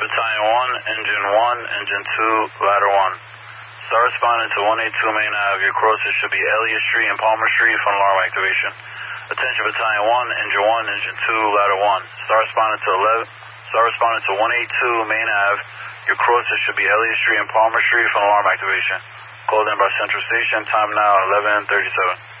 Battalion 1, Engine 1, Engine 2, Ladder 1. Star responding to 182 Main Ave. Your crosses should be Elliott Street and Palmer Street for alarm activation. Attention Battalion 1, Engine 1, Engine 2, Ladder 1. Star responding to 182 Main Ave. Your crosses should be Elliott Street and Palmer Street for alarm activation. Called in by Central Station. Time now 11:37.